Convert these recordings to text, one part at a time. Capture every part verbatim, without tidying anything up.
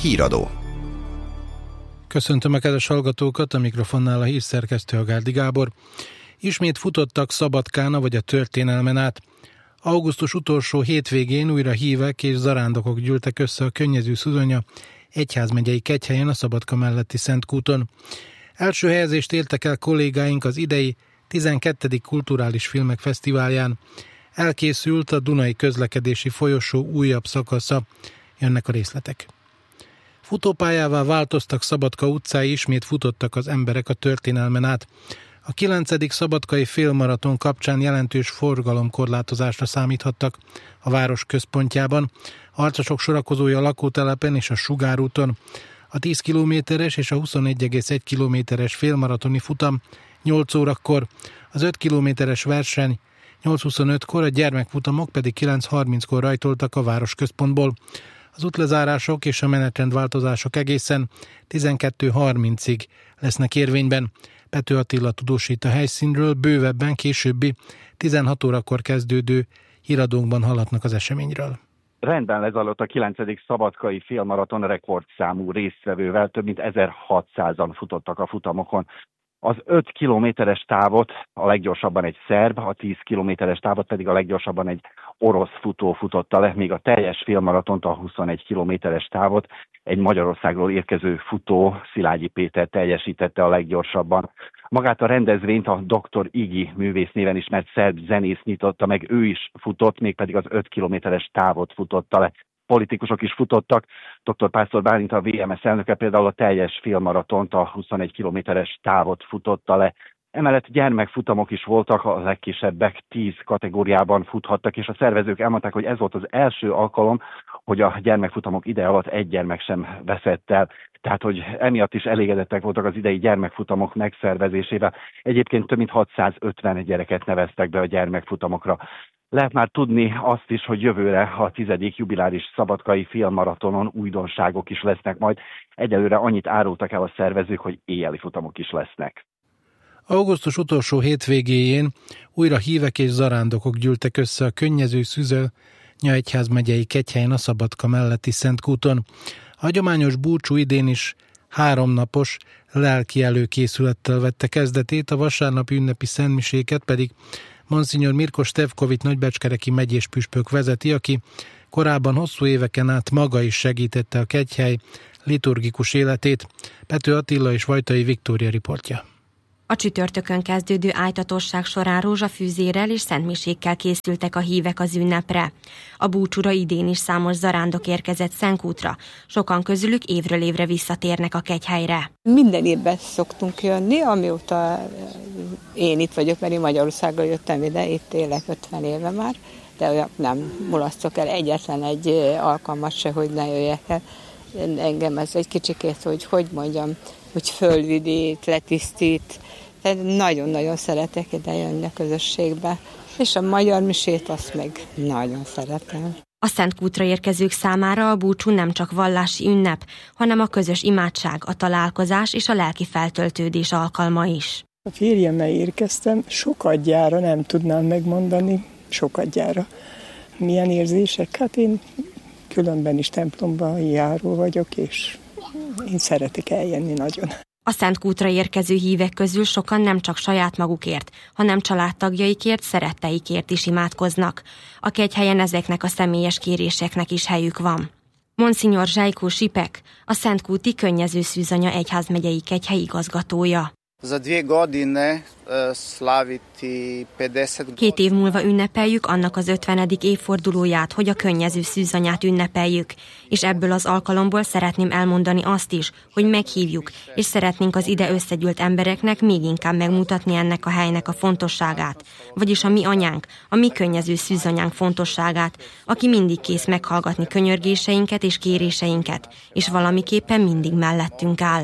Híradó. Köszöntöm a kedves hallgatókat, a mikrofonnál a hírszerkesztő Agárdi Gábor. Ismét futottak Szabadkán, vagy a történelmen át. Augusztus utolsó hétvégén újra hívek és zarándokok gyűltek össze a Könnyező Szuzonya egyházmegyei Kegyhelyen a Szabadka melletti Szentkúton. Első helyezést értek el kollégáink az idei tizenkettedik Kulturális Filmek Fesztiválján. Elkészült a Dunai Közlekedési Folyosó újabb szakasza. Jönnek a részletek. Futópályává változtak Szabadka utcái, ismét futottak az emberek a történelmen át. A kilencedik szabadkai félmaraton kapcsán jelentős forgalomkorlátozásra számíthattak a város központjában. Harcosok sorakozója a lakótelepen és a Sugárúton. A tíz kilométeres és a huszonegy egész egy kilométeres félmaratoni futam nyolc órakor, az öt kilométeres verseny nyolc huszonötkor, a gyermekfutamok pedig kilenc harminckor rajtoltak a városközpontból. Az útlezárások és a menetrendváltozások egészen tizenkettő harmincig lesznek érvényben. Pető Attila tudósít a helyszínről, bővebben későbbi tizenhat órakor kezdődő híradónkban hallhatnak az eseményről. Rendben lezajlott a kilencedik szabadkai félmaraton rekordszámú résztvevővel, több mint ezerhatszázan futottak a futamokon. Az öt kilométeres távot a leggyorsabban egy szerb, a tíz kilométeres távot pedig a leggyorsabban egy orosz futó futotta le, míg a teljes félmaratont, a huszonegy kilométeres távot egy Magyarországról érkező futó, Szilágyi Péter teljesítette a leggyorsabban. Magát a rendezvényt a doktor Iggy művész néven ismert szerb zenész nyitotta meg, ő is futott, mégpedig az öt kilométeres távot futotta le. Politikusok is futottak, doktor Pásztor Bálint, a vé em es elnöke például a teljes félmaratont, a huszonegy kilométeres távot futotta le. Emellett gyermekfutamok is voltak, a legkisebbek tíz kategóriában futhattak, és a szervezők elmondták, hogy ez volt az első alkalom, hogy a gyermekfutamok ideje alatt egy gyermek sem veszett el. Tehát, hogy emiatt is elégedettek voltak az idei gyermekfutamok megszervezésével. Egyébként több mint hatszázötven gyereket neveztek be a gyermekfutamokra. Lehet már tudni azt is, hogy jövőre a tizedik jubiláris szabadkai félmaratonon újdonságok is lesznek majd. Egyelőre annyit árultak el a szervezők, hogy éjjeli futamok is lesznek. Augusztus utolsó hétvégéjén újra hívek és zarándokok gyűltek össze a Könnyező Szuzonya egyházmegyei Kegyhelyen a Szabadka melletti Szentkúton. A hagyományos búcsú idén is háromnapos lelki előkészülettel vette kezdetét, a vasárnapi ünnepi szentmiséket pedig Monsignor Mirko Stefkovics nagybecskereki megyés püspök vezeti, aki korábban hosszú éveken át maga is segítette a Kegyhely liturgikus életét. Pető Attila és Vajtai Viktória riportja. A csütörtökön kezdődő ájtatosság során rózsafűzérrel és szentmisékkel készültek a hívek az ünnepre. A búcsúra idén is számos zarándok érkezett Szentkútra, sokan közülük évről évre visszatérnek a Kegyhelyre. Minden évben szoktunk jönni, amióta én itt vagyok, mert én Magyarországról jöttem ide, itt élek ötven éve már, de olyan nem mulasztok el egyetlen egy alkalmat se, hogy ne jöjjek el. Engem ez egy kicsikét, hogy hogy mondjam, hogy fölvidít, letisztít. Tehát nagyon-nagyon szeretek ide jönni a közösségbe. És a magyar misét azt meg nagyon szeretem. A Szentkútra érkezők számára a búcsú nem csak vallási ünnep, hanem a közös imádság, a találkozás és a lelki feltöltődés alkalma is. A férjemmel érkeztem, sokadjára nem tudnám megmondani, sokadjára. Milyen érzések? Hát én különben is templomban járó vagyok, és én szeretek eljönni nagyon. A Szentkútra érkező hívek közül sokan nem csak saját magukért, hanem családtagjaikért, szeretteikért is imádkoznak. A Kegyhelyen ezeknek a személyes kéréseknek is helyük van. Monsignor Zsajkó Sipek, a Szentkúti Könnyező Szuzonya egyházmegyei Kegyhely igazgatója. Két év múlva ünnepeljük annak az ötvenedik évfordulóját, hogy a Könnyező Szűzanyát ünnepeljük, és ebből az alkalomból szeretném elmondani azt is, hogy meghívjuk, és szeretnénk az ide összegyűlt embereknek még inkább megmutatni ennek a helynek a fontosságát, vagyis a mi anyánk, a mi Könnyező Szűzanyánk fontosságát, aki mindig kész meghallgatni könyörgéseinket és kéréseinket, és valamiképpen mindig mellettünk áll.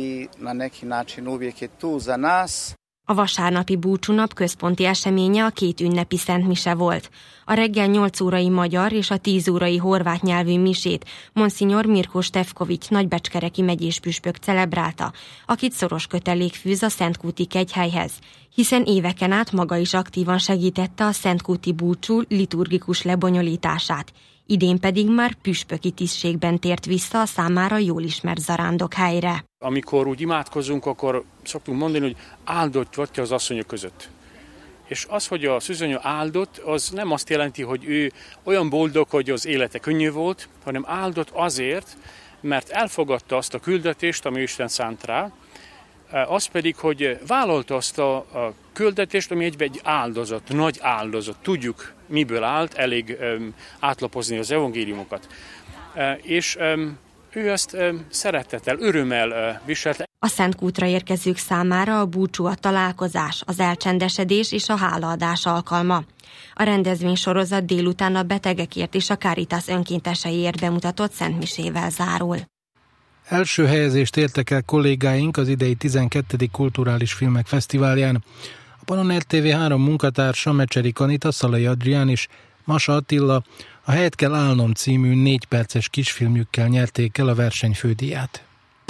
A vasárnapi búcsúnap központi eseménye a két ünnepi szentmise volt. A reggel nyolc órai magyar és a tíz órai horvát nyelvű misét Monsignor Mirko Stefkovics nagybecskereki megyés püspök celebrálta, akit szoros kötelék fűz a Szentkúti Kegyhelyhez, hiszen éveken át maga is aktívan segítette a szentkúti búcsú liturgikus lebonyolítását. Idén pedig már püspöki tisztségben tért vissza a számára jól ismert zarándokhelyre. Amikor úgy imádkozunk, akkor szoktunk mondani, hogy áldott vagy te az asszonyok között. És az, hogy a szűzanya áldott, az nem azt jelenti, hogy ő olyan boldog, hogy az élete könnyű volt, hanem áldott azért, mert elfogadta azt a küldetést, ami Isten szánt rá, az pedig, hogy vállalta azt a, a küldetést, ami egyben egy áldozat, nagy áldozat. Tudjuk, miből állt, elég um, átlapozni az evangéliumokat. Uh, és um, ő ezt um, szeretettel, örömmel uh, viselte. A Szentkútra érkezők számára a búcsú, a találkozás, az elcsendesedés és a hálaadás alkalma. A rendezvénysorozat délután a betegekért és a Caritas önkénteseiért bemutatott szentmisével zárul. Első helyezést értek el kollégáink az idei tizenkettedik Kulturális Filmek Fesztiválján. A Pannon er té vé három munkatársa Mecseri Anita, Szalai Adrián és Masa Attila a Helyet kell állnom című négy perces kisfilmjükkel nyerték el a verseny fődíját.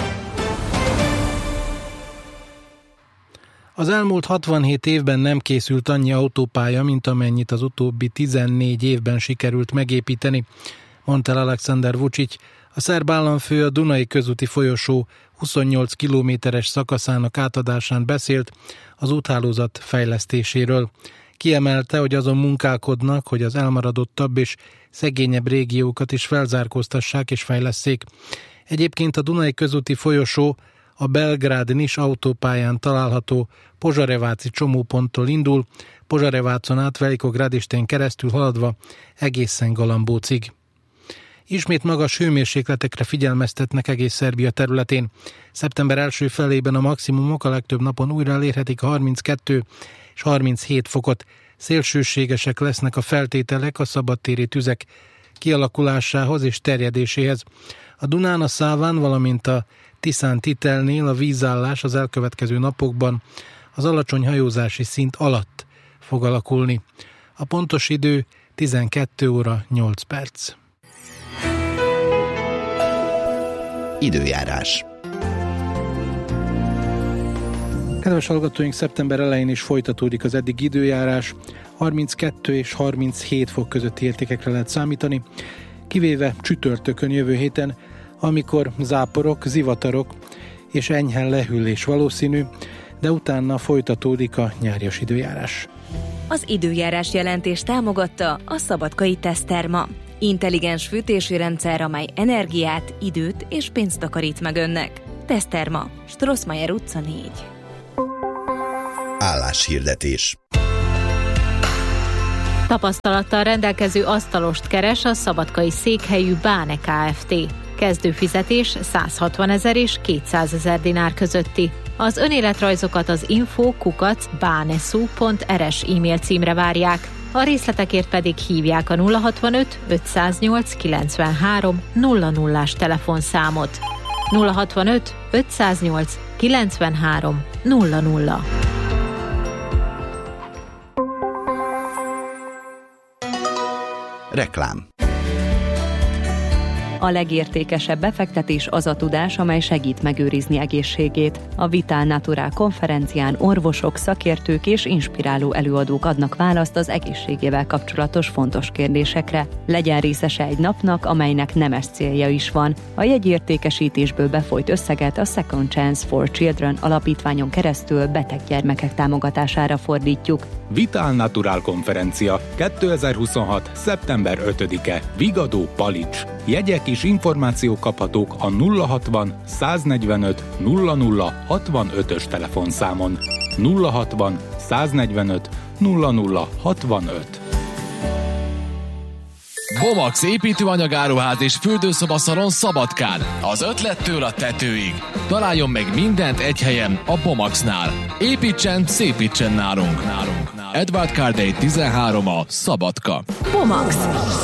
Az elmúlt hatvanhét évben nem készült annyi autópálya, mint amennyit az utóbbi tizennégy évben sikerült megépíteni, mondta Alexander Vučić, a szerb államfő a Dunai közúti folyosó huszonnyolc kilométeres szakaszának átadásán beszélt az úthálózat fejlesztéséről. Kiemelte, hogy azon munkálkodnak, hogy az elmaradottabb és szegényebb régiókat is felzárkóztassák és fejlesszék. Egyébként a Dunai közúti folyosó a Belgrád-Nis autópályán található Požareváci csomóponttól indul, Požarevácon át Velikogradistén keresztül haladva egészen Galambócig. Ismét magas hőmérsékletekre figyelmeztetnek egész Szerbia területén. Szeptember első felében a maximumok a legtöbb napon újra elérhetik harminckettő és harminchét fokot. Szélsőségesek lesznek a feltételek a szabadtéri tüzek kialakulásához és terjedéséhez. A Dunán, a Száván, valamint a Tiszán-Titelnél a vízállás az elkövetkező napokban az alacsony hajózási szint alatt fog alakulni. A pontos idő tizenkét óra nyolc perc. Időjárás. Kedves hallgatóink, szeptember elején is folytatódik az eddig időjárás. harminckettő és harminchét fok közötti értékekre lehet számítani, kivéve csütörtökön jövő héten, amikor záporok, zivatarok és enyhe lehűlés valószínű, de utána folytatódik a nyárias időjárás. Az időjárás jelentést támogatta a Szabadkai Teszterma. Intelligens fűtési rendszer, amely energiát, időt és pénzt takarít meg önnek. Teszterma, Strossmayer utca négy. Álláshirdetés. Tapasztalattal rendelkező asztalost keres a szabadkai székhelyű Báne Kft. Kezdőfizetés száz hatvanezer és kétszázezer dinár közötti. Az önéletrajzokat az info kukac bánesu pont rs e-mail címre várják. A részletekért pedig hívják a nulla hatvanöt ötszáznyolc kilencvenhárom nulla nullás telefonszámot. nulla hatvanöt ötszáznyolc kilencvenhárom nulla nulla. Reklám. A legértékesebb befektetés az a tudás, amely segít megőrizni egészségét. A Vital Natural konferencián orvosok, szakértők és inspiráló előadók adnak választ az egészségével kapcsolatos fontos kérdésekre. Legyen részese egy napnak, amelynek nemes célja is van. A jegyértékesítésből befolyt összeget a Second Chance for Children alapítványon keresztül beteg gyermekek támogatására fordítjuk. Vital Natural konferencia kétezer-huszonhat. szeptember ötödike. Vigadó, Palics. Jegyek és információk kaphatók a nulla hatvan száznegyvenöt nulla nulla hatvanötös telefonszámon. nulla hatvan száznegyvenöt nulla nulla hatvanöt. Bomax építőanyagáruház és fürdőszobaszalon Szabadkán. Az ötlettől a tetőig. Találjon meg mindent egy helyen a Bomaxnál. Építsen, szépítsen nálunk. nálunk. Edward Cardey tizenhárom a Szabadka. Bomax.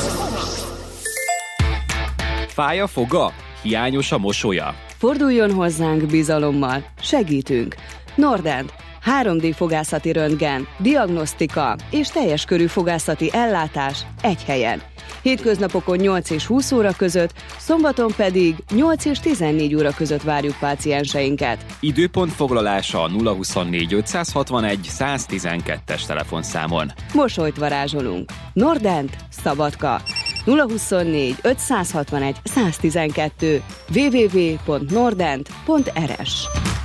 Fáj a foga? Hiányos a mosolya? Forduljon hozzánk bizalommal. Segítünk. Nordent. három dé fogászati röntgen, diagnosztika és teljes körű fogászati ellátás egy helyen. Hétköznapokon nyolc és húsz óra között, szombaton pedig nyolc és tizennégy óra között várjuk pácienseinket. Időpont foglalása a nulla huszonnégy ötszázhatvanegy száztizenkettes telefonszámon. Mosolyt varázsolunk. Nordent, Szabadka. nulla huszonnégy ötszázhatvanegy száztizenkettő, double-u double-u double-u pont nordent pont r s.